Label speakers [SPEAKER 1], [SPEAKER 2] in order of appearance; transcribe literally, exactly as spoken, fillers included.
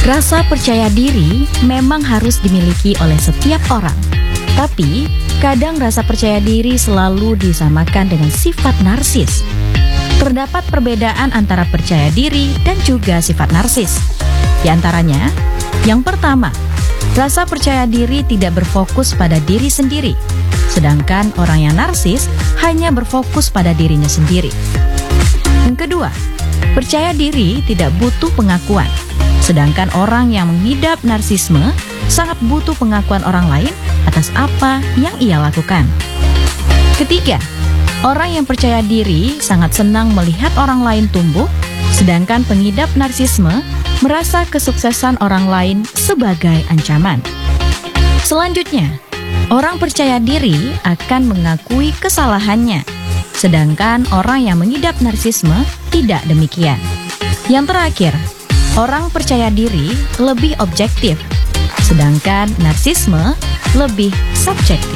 [SPEAKER 1] Rasa percaya diri memang harus dimiliki oleh setiap orang. Tapi, kadang rasa percaya diri selalu disamakan dengan sifat narsis. Terdapat perbedaan antara percaya diri dan juga sifat narsis. Di antaranya, yang pertama, rasa percaya diri tidak berfokus pada diri sendiri, sedangkan orang yang narsis hanya berfokus pada dirinya sendiri. Yang kedua, percaya diri tidak butuh pengakuan, sedangkan orang yang mengidap narsisme sangat butuh pengakuan orang lain atas apa yang ia lakukan. Ketiga, orang yang percaya diri sangat senang melihat orang lain tumbuh, sedangkan pengidap narsisme merasa kesuksesan orang lain sebagai ancaman. Selanjutnya, orang percaya diri akan mengakui kesalahannya, sedangkan orang yang mengidap narsisme tidak demikian. Yang terakhir, orang percaya diri lebih objektif, sedangkan narsisme lebih subjektif.